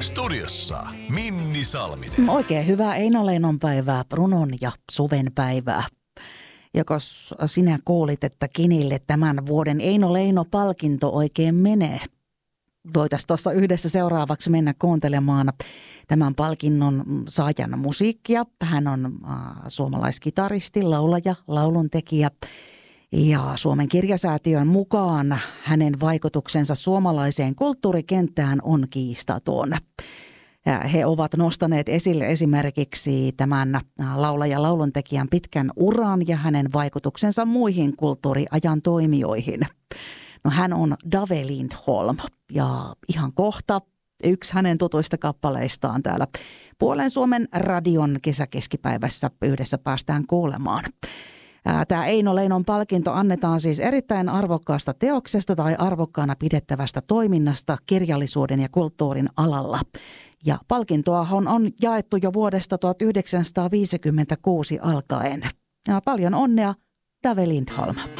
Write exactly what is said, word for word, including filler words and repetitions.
Studiossa Minni Salminen. Oikein hyvää Eino Leinon päivää, Brunon ja Suven päivää. Jokos sinä kuulit, että kenelle tämän vuoden Eino Leino-palkinto oikein menee? Voitaisiin tuossa yhdessä seuraavaksi mennä kuuntelemaan tämän palkinnon saajan musiikkia. Hän on äh, suomalaiskitaristi, laulaja, lauluntekijä. Ja Suomen kirjasäätiön mukaan hänen vaikutuksensa suomalaiseen kulttuurikenttään on kiistaton. He ovat nostaneet esille esimerkiksi tämän laulaja lauluntekijän pitkän uran ja hänen vaikutuksensa muihin kulttuuriajan toimijoihin. No, hän on Dave Lindholm ja ihan kohta yksi hänen tutuista kappaleistaan täällä Puolen Suomen radion kesäkeskipäivässä yhdessä päästään kuulemaan. Tämä Eino Leinon palkinto annetaan siis erittäin arvokkaasta teoksesta tai arvokkaana pidettävästä toiminnasta kirjallisuuden ja kulttuurin alalla. Ja palkintoa on, on jaettu jo vuodesta tuhatyhdeksänsataaviisikymmentäkuusi alkaen. Ja paljon onnea, Dave Lindholm.